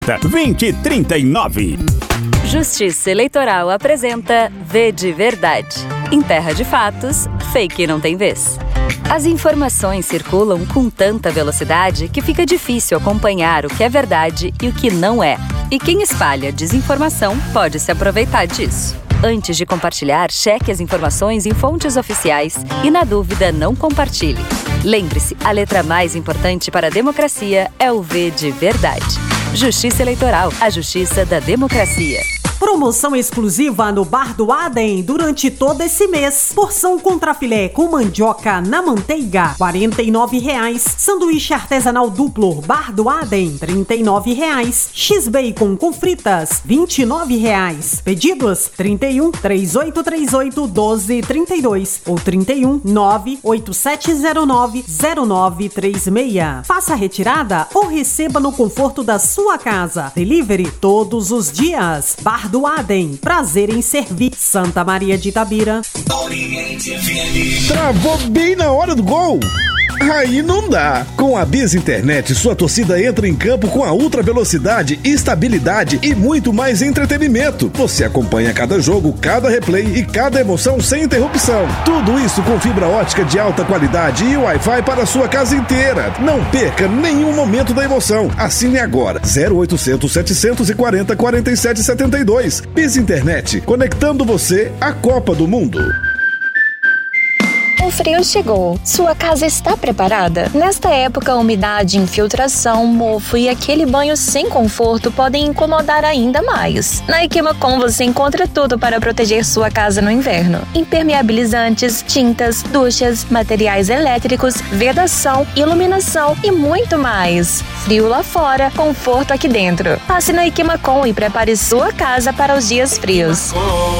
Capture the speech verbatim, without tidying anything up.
vinte e trinta e nove. Justiça Eleitoral apresenta V de Verdade. Em terra de fatos, fake não tem vez. As informações circulam com tanta velocidade que fica difícil acompanhar o que é verdade e o que não é. E quem espalha desinformação pode se aproveitar disso. Antes de compartilhar, cheque as informações em fontes oficiais e, na dúvida, não compartilhe. Lembre-se, a letra mais importante para a democracia é o V de Verdade. Justiça Eleitoral, a justiça da democracia. Promoção exclusiva no Bar do Adem durante todo esse mês. Porção contrafilé com mandioca na manteiga, quarenta e nove reais. Sanduíche artesanal duplo Bar do Adem, trinta e nove reais. X-Bacon com fritas, vinte e nove reais. Pedidos trinta e um, três oito três oito, doze trinta e dois ou trinta e um, nove oito sete zero nove, zero nove três seis. Faça a retirada ou receba no conforto da sua casa. Delivery todos os dias. Bar do Adem, prazer em servir. Santa Maria de Itabira. Travou bem na hora do gol. Aí não dá. Com a Biz Internet, sua torcida entra em campo com a ultra velocidade, estabilidade e muito mais entretenimento. Você acompanha cada jogo, cada replay e cada emoção sem interrupção. Tudo isso com fibra ótica de alta qualidade e Wi-Fi para a sua casa inteira. Não perca nenhum momento da emoção. Assine agora. zero oitocentos, setecentos e quarenta, quarenta e sete setenta e dois. Biz Internet, conectando você à Copa do Mundo. O frio chegou. Sua casa está preparada? Nesta época, a umidade, infiltração, mofo e aquele banho sem conforto podem incomodar ainda mais. Na Equimacom você encontra tudo para proteger sua casa no inverno. Impermeabilizantes, tintas, duchas, materiais elétricos, vedação, iluminação e muito mais. Frio lá fora, conforto aqui dentro. Passe na Equimacom e prepare sua casa para os dias frios.